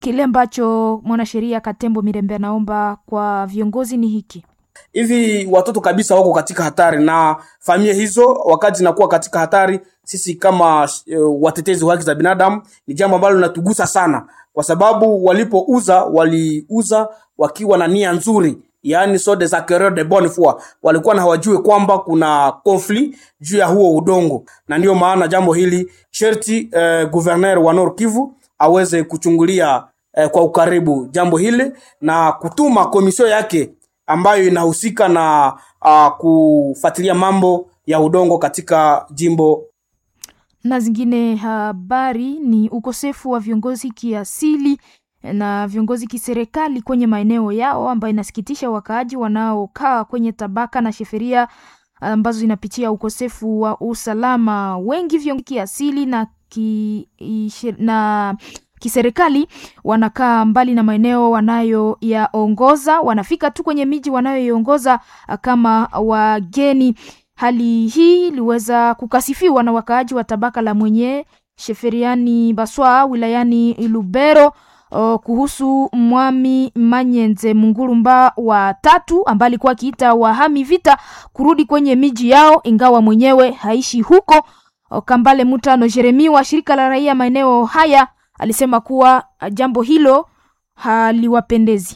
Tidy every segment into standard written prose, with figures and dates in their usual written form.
Kile ambacho mwanasheria Katembo Mirembe anaomba kwa viongozi ni hiki: hivi watoto kabisa wako katika hatari, na familia hizo wakati zinakuwa katika hatari, sisi kama watetezi wa haki za binadamu ni jambo ambalo linatugusa sana, kwa sababu waliuza wakiwa na nia nzuri, yani so des acquéreurs de bonne foi, walikuwa na hawajui kwamba kuna conflit juu ya huo udongo. Na ndio maana jambo hili sherti gouverneur wa Nord Kivu aweze kuchungulia kwa ukaribu jambo hili na kutuma komisio yake ambayo inahusika na kufuatilia mambo ya udongo katika jimbo. Na zingine habari ni ukosefu wa viongozi kiasili na viongozi kiserikali kwenye maeneo yao, ambayo inasikitisha wakaaji wanaokaa kwenye tabaka na sheferia ambazo zinapitia ukosefu wa usalama. Wengi viongozi kiasili na kiserikali wanakaa mbali na maeneo wanayoyaongoza, wanafika tu kwenye miji wanayoiongoza kama wageni. Hali hii iliweza kukasifiwa na wakaaji wa tabaka la mwenye sheferiani Baswa wilayani Lubero kuhusu Mwami Manyenze Mungurumba wa tatu, ambaye alikuwa akiita wahami vita kurudi kwenye miji yao ingawa mwenyewe haishi huko. Kambale Mutano Jeremi wa shirika la raia maeneo haya alisema kuwa jambo hilo haliwapendezi.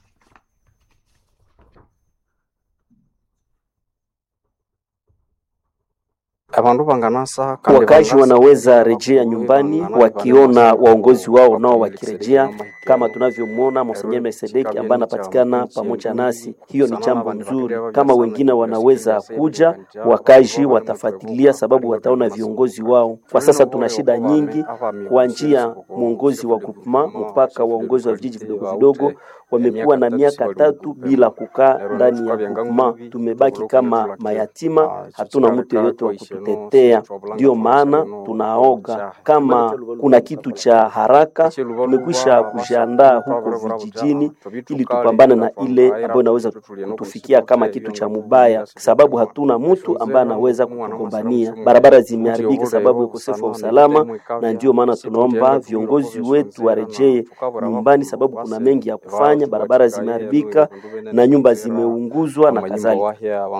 Wakazi wanaweza rejea nyumbani wakiona waongozi wao nao wakirejea, kama tunavyomwona Monseigneur Melkisedeki ambaye anapatikana pamoja nasi. Hiyo ni jambo nzuri. Kama wengine wanaweza kuja, wakazi watafuatilia sababu wataona viongozi wao. Kwa sasa tuna shida nyingi, kuanzia muongozi wa groupement mpaka waongozi wa vijiji vidogo vidogo wamekuwa na miaka 3 bila kukaa ndani ya groupement. Tumebaki kama mayatima, hatuna mtu yeyote wa kututetea. Ndio maana tunaoga kama kuna kitu cha haraka. Tumekwisha kujiandaa huko vijijini ili tupambane na ile ambayo inaweza kutufikia kama kitu cha mubaya, sababu hatuna mtu ambaye anaweza kutugombania. Barabara zimeharibika sababu ya ukosefu wa usalama, na ndio maana tunaomba viongozi wetu warejee nyumbani sababu kuna mengi ya kufanya. Barabara zimeharibika na nyumba zimeunguzwa na kadhalika.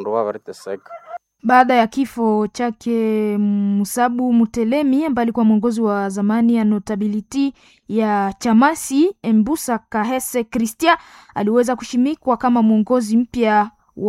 Baada ya kifo chake Musabu Mutelemi ambaye alikuwa mwongozi wa zamani ya notability ya Chamasi, Mbusa Kahese Christian aliweza kushimikwa kama mwongozi mpya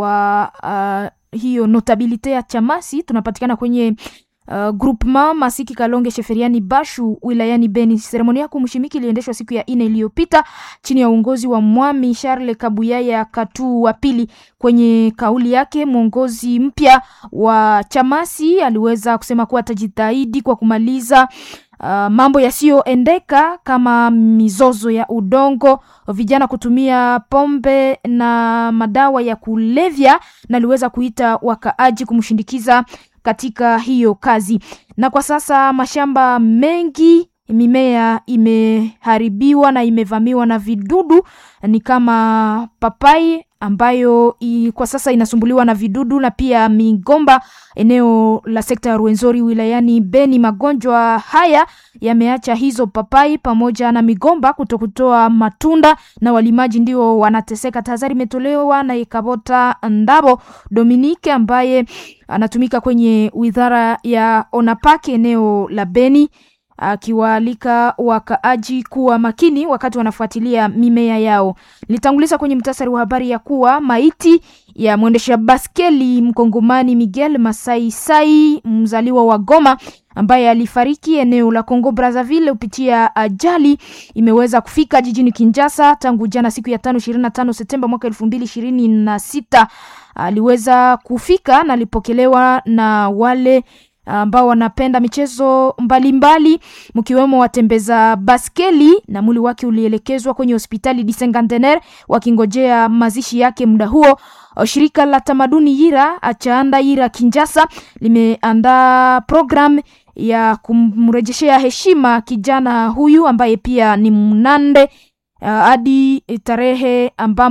wa hiyo notability ya Chamasi. Tunapatikana kwenye groupement Masiki Kalonge Sheferiani Bashu wilayani Beni. Seremonia ya kumshimiki iliendeshwa siku ya 4 iliyopita chini ya uongozi wa Mwami Charles Kabuyaya Katu wa pili. Kwenye kauli yake mwongozi mpya wa Chamasi aliweza kusema kuwa atajitahidi kwa kumaliza mambo yasiyoendeka kama mizozo ya udongo, vijana kutumia pombe na madawa ya kulevya, na aliweza kuita wakaaji kumshindikiza katika hiyo kazi. Na kwa sasa mashamba mengi, mimea imeharibiwa na imevamiwa na vidudu, ni kama papai ambayo kwa sasa inasumbuliwa na vidudu, na pia migomba eneo la sekta ya Ruenzori wilayani Beni. Magonjwa haya yameacha hizo papai pamoja na migomba kutokutoa matunda, na walimaji ndio wanateseka. Tahadhari imetolewa na Ikabota Ndabo Dominique ambaye anatumika kwenye wizara ya Onapake eneo la Beni, akiwaalika wakaaji kuwa makini wakati wanafuatilia mimea yao. Nilitanguliza kwenye mtasari wa habari ya kuwa maiti ya mwendesha baskeli mkongomani Miguel Masai Sai, mzaliwa wa Goma, ambaye alifariki eneo la Kongo Brazzaville kupitia ajali, imeweza kufika jijini Kinshasa tangu jana siku ya 25 Septemba mwaka 2026. Aliweza kufika na alipokelewa na wale ambao wanapenda michezo mbalimbali mkiwemo watembeza baskeli, na mwili wake ulielekezwa kwenye hospitali Disengantener wakingojea mazishi yake muda huo. Shirika la tamaduni Yira Achaanda Yira Kinshasa limeandaa program ya kumrejeshea heshima kijana huyu ambaye pia ni Mnande hadi tarehe ambamo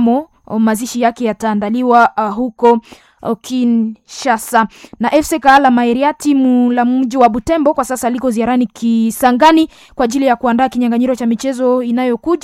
mazishi yake yataandaliwa huko Kinshasa. Na FC Kahala Mairia, timu la mji wa Butembo, kwa sasa liko ziarani Kisangani kwa ajili ya kuandaa kinyang'anyiro cha michezo inayokuja.